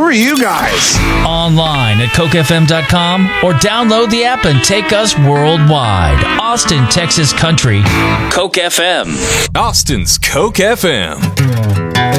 are you guys? Online at cokefm.com or download the app and take us worldwide. Austin, Texas Country, Coke FM. Austin's Coke FM.